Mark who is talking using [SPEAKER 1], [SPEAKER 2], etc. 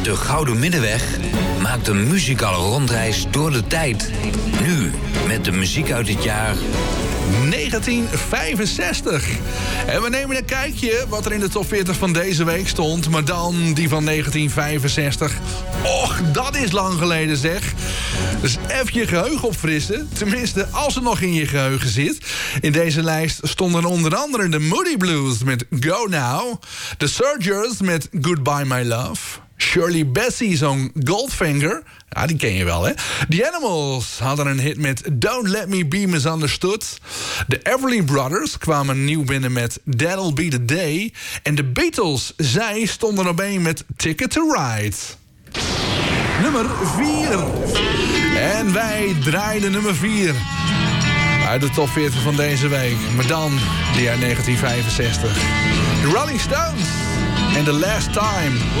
[SPEAKER 1] De Gouden Middenweg maakt een muzikale rondreis door de tijd. Nu met de muziek uit het jaar
[SPEAKER 2] 1965. En we nemen een kijkje wat er in de top 40 van deze week stond. Maar dan die van 1965. Och, dat is lang geleden zeg. Dus even je geheugen opfrissen. Tenminste, als het nog in je geheugen zit. In deze lijst stonden onder andere de Moody Blues met Go Now. The Surgers met Goodbye My Love. Shirley Bassey zong Goldfinger. Ja, die ken je wel, hè? The Animals hadden een hit met Don't Let Me Be Misunderstood. De Everly Brothers kwamen nieuw binnen met That'll Be The Day. En de Beatles, zij stonden op 1 met Ticket To Ride. Nummer 4. En wij draaiden nummer 4. Uit de top 40 van deze week. Maar dan die uit 1965. The Rolling Stones. And The Last Time